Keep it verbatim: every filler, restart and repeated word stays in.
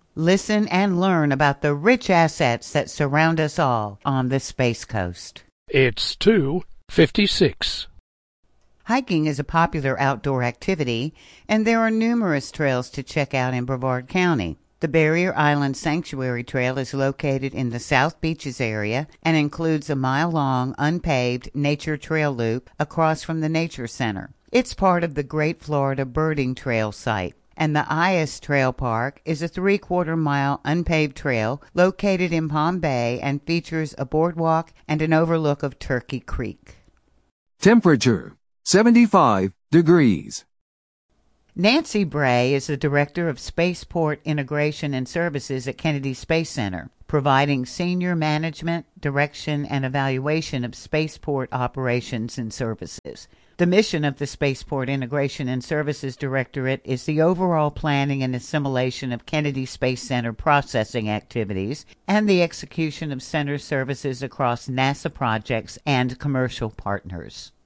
Listen and learn about the rich assets that surround us all on the Space Coast. It's two fifty-six. Hiking is a popular outdoor activity, and there are numerous trails to check out in Brevard County. The Barrier Island Sanctuary Trail is located in the South Beaches area and includes a mile-long, unpaved nature trail loop across from the Nature Center. It's part of the Great Florida Birding Trail site. And the Ias Trail Park is a three-quarter mile unpaved trail located in Palm Bay and features a boardwalk and an overlook of Turkey Creek. Temperature, seventy-five degrees. Nancy Bray is the Director of Spaceport Integration and Services at Kennedy Space Center, providing senior management, direction, and evaluation of spaceport operations and services. The mission of the Spaceport Integration and Services Directorate is the overall planning and assimilation of Kennedy Space Center processing activities and the execution of center services across NASA projects and commercial partners.